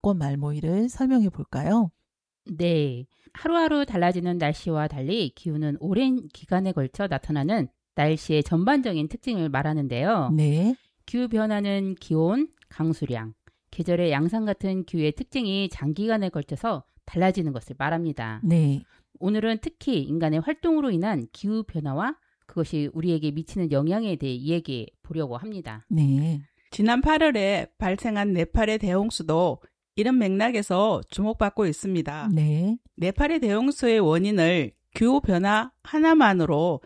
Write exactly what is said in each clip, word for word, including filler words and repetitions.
인권 말모이를 설명해 볼까요? 네. 하루하루 달라지는 날씨와 달리 기후는 오랜 기간에 걸쳐 나타나는 날씨의 전반적인 특징을 말하는데요. 네. 기후변화는 기온, 강수량, 계절의 양상 같은 기후의 특징이 장기간에 걸쳐서 달라지는 것을 말합니다. 네. 오늘은 특히 인간의 활동으로 인한 기후변화와 그것이 우리에게 미치는 영향에 대해 이야기해 보려고 합니다. 네. 지난 팔월에 발생한 네팔의 대홍수도 이런 맥락에서 주목받고 있습니다. 네. 네팔의 대홍수의 원인을 기후변화 하나만으로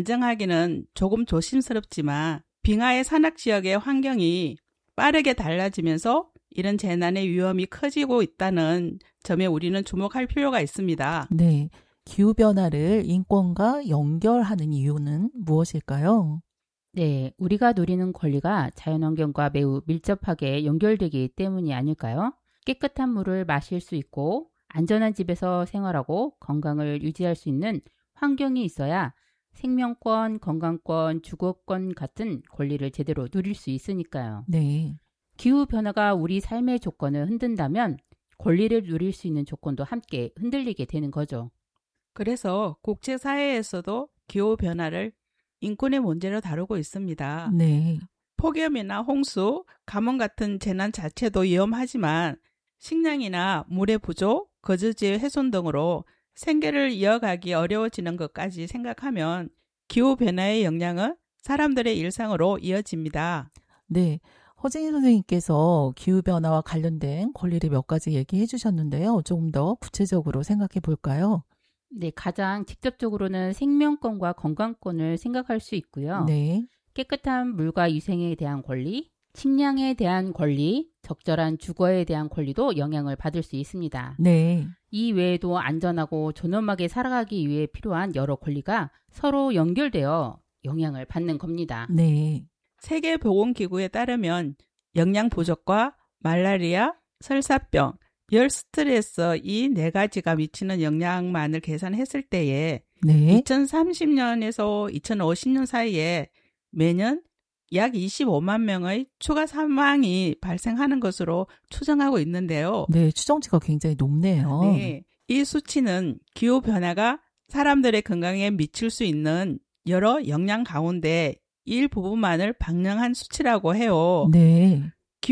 단정하기는 조금 조심스럽지만 빙하의 산악지역의 환경이 빠르게 달라지면서 이런 재난의 위험이 커지고 있다는 점에 우리는 주목할 필요가 있습니다. 네. 기후변화를 인권과 연결하는 이유는 무엇일까요? 네, 우리가 누리는 권리가 자연환경과 매우 밀접하게 연결되기 때문이 아닐까요? 깨끗한 물을 마실 수 있고 안전한 집에서 생활하고 건강을 유지할 수 있는 환경이 있어야 생명권, 건강권, 주거권 같은 권리를 제대로 누릴 수 있으니까요. 네. 기후변화가 우리 삶의 조건을 흔든다면 권리를 누릴 수 있는 조건도 함께 흔들리게 되는 거죠. 그래서 국제사회에서도 기후변화를 인권의 문제로 다루고 있습니다. 네. 폭염이나 홍수, 가뭄 같은 재난 자체도 위험하지만 식량이나 물의 부족, 거주지의 훼손 등으로 생계를 이어가기 어려워지는 것까지 생각하면 기후변화의 영향은 사람들의 일상으로 이어집니다. 네. 허진희 선생님께서 기후변화와 관련된 권리를 몇 가지 얘기해 주셨는데요. 조금 더 구체적으로 생각해 볼까요? 네, 가장 직접적으로는 생명권과 건강권을 생각할 수 있고요. 네. 깨끗한 물과 위생에 대한 권리, 식량에 대한 권리, 적절한 주거에 대한 권리도 영향을 받을 수 있습니다. 네. 이 외에도 안전하고 존엄하게 살아가기 위해 필요한 여러 권리가 서로 연결되어 영향을 받는 겁니다. 네. 세계보건기구에 따르면 영양 부족과 말라리아, 설사병, 열 스트레스 이 네 가지가 미치는 영향만을 계산했을 때에 네. 이천삼십 년에서 이천오십 년 사이에 매년 약 이십오만 명의 추가 사망이 발생하는 것으로 추정하고 있는데요. 네, 추정치가 굉장히 높네요. 네, 이 수치는 기후변화가 사람들의 건강에 미칠 수 있는 여러 영향 가운데 일부분만을 반영한 수치라고 해요. 네.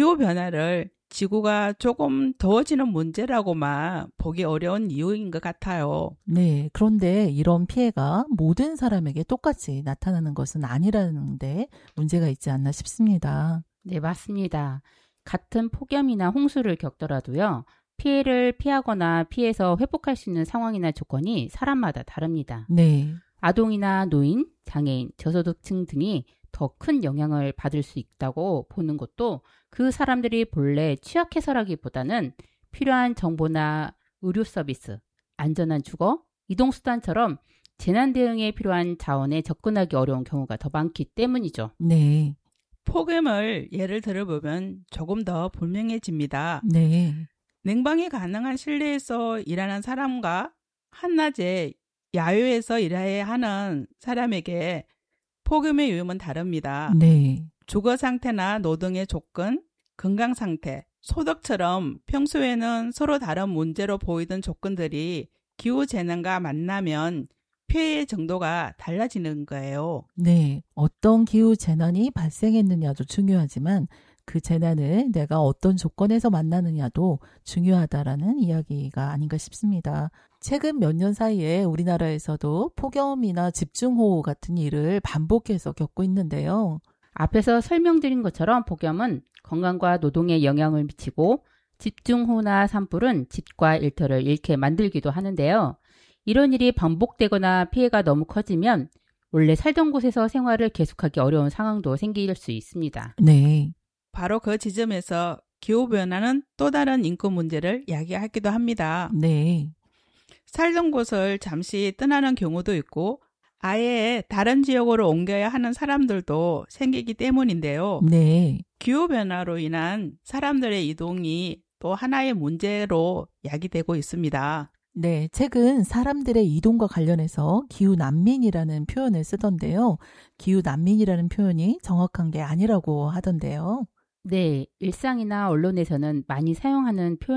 기후변화를 지구가 조금 더워지는 문제라고만 보기 어려운 이유인 것 같아요. 네. 그런데 이런 피해가 모든 사람에게 똑같이 나타나는 것은 아니라는 데 문제가 있지 않나 싶습니다. 네, 맞습니다. 같은 폭염이나 홍수를 겪더라도요. 피해를 피하거나 피해서 회복할 수 있는 상황이나 조건이 사람마다 다릅니다. 네. 아동이나 노인, 장애인, 저소득층 등이 더 큰 영향을 받을 수 있다고 보는 것도 그 사람들이 본래 취약해서라기보다는 필요한 정보나 의료 서비스, 안전한 주거, 이동수단처럼 재난 대응에 필요한 자원에 접근하기 어려운 경우가 더 많기 때문이죠. 네. 폭염을 예를 들어보면 조금 더 분명해집니다. 네. 냉방이 가능한 실내에서 일하는 사람과 한낮에 야외에서 일해야 하는 사람에게 폭염의 위험은 다릅니다. 네. 주거 상태나 노동의 조건, 건강 상태, 소득처럼 평소에는 서로 다른 문제로 보이던 조건들이 기후재난과 만나면 피해의 정도가 달라지는 거예요. 네. 어떤 기후 재난이 발생했느냐도 중요하지만 그 재난을 내가 어떤 조건에서 만나느냐도 중요하다라는 이야기가 아닌가 싶습니다. 최근 몇 년 사이에 우리나라에서도 폭염이나 집중호우 같은 일을 반복해서 겪고 있는데요. 앞에서 설명드린 것처럼 폭염은 건강과 노동에 영향을 미치고 집중호우나 산불은 집과 일터를 잃게 만들기도 하는데요. 이런 일이 반복되거나 피해가 너무 커지면 원래 살던 곳에서 생활을 계속하기 어려운 상황도 생길 수 있습니다. 네. 바로 그 지점에서 기후변화는 또 다른 인권 문제를 야기하기도 합니다. 네. 살던 곳을 잠시 떠나는 경우도 있고 아예 다른 지역으로 옮겨야 하는 사람들도 생기기 때문인데요. 네. 기후변화로 인한 사람들의 이동이 또 하나의 문제로 야기되고 있습니다. 네, 최근 사람들의 이동과 관련해서 기후난민이라는 표현을 쓰던데요. 기후난민이라는 표현이 정확한 게 아니라고 하던데요. 네, 일상이나 언론에서는 많이 사용하는 표현